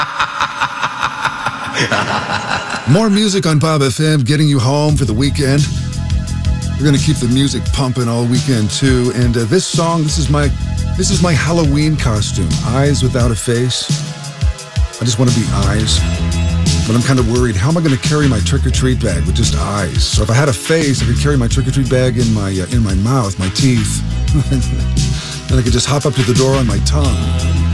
More music on Bob FM, getting you home for the weekend. We're going to keep the music pumping all weekend, too. And this song, this is my Halloween costume. Eyes without a face. I just want to be eyes. But I'm kind of worried. How am I going to carry my trick-or-treat bag with just eyes? So if I had a face, I could carry my trick-or-treat bag in my mouth, my teeth. And I could just hop up to the door on my tongue.